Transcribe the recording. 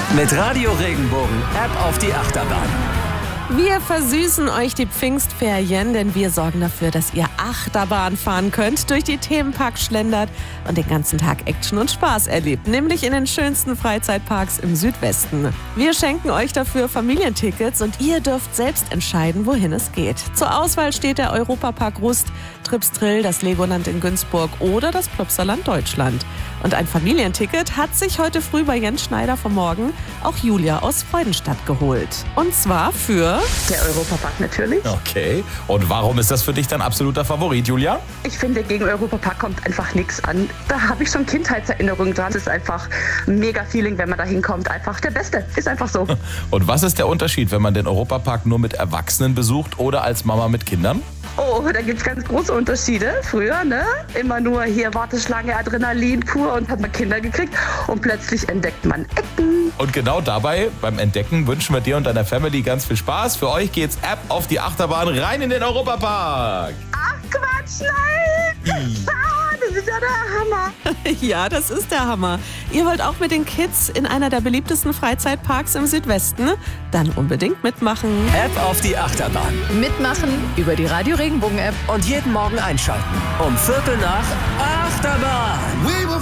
Mit Radio Regenbogen App auf die Achterbahn. Wir versüßen euch die Pfingstferien, denn wir sorgen dafür, dass ihr Achterbahn fahren könnt, durch die Themenparks schlendert und den ganzen Tag Action und Spaß erlebt, nämlich in den schönsten Freizeitparks im Südwesten. Wir schenken euch dafür Familientickets und ihr dürft selbst entscheiden, wohin es geht. Zur Auswahl steht der Europapark Rust, Tripstrill, das Legoland in Günzburg oder das Plopsaland Deutschland. Und ein Familienticket hat sich heute früh bei Jens Schneider vom Morgen auch Julia aus Freudenstadt geholt. Und zwar für der Europapark natürlich. Okay. Und warum ist das für dich dein absoluter Favorit, Julia? Ich finde, gegen Europapark kommt einfach nichts an. Da habe ich schon Kindheitserinnerungen dran. Es ist einfach ein mega Feeling, wenn man da hinkommt. Einfach der Beste. Ist einfach so. Und was ist der Unterschied, wenn man den Europapark nur mit Erwachsenen besucht oder als Mama mit Kindern? Oh, da gibt es ganz große Unterschiede. Früher, immer nur hier Warteschlange, Adrenalin pur und hat man Kinder gekriegt. Und plötzlich entdeckt man Ecken. Und genau dabei, beim Entdecken, wünschen wir dir und deiner Family ganz viel Spaß. Für euch geht's App auf die Achterbahn rein in den Europapark. Ach Quatsch, nein! Das ist ja der Hammer. Ja, das ist der Hammer. Ihr wollt auch mit den Kids in einer der beliebtesten Freizeitparks im Südwesten? Dann unbedingt mitmachen. App auf die Achterbahn. Mitmachen über die Radio Regenbogen App. Und jeden Morgen einschalten. Um 7:45 Achterbahn.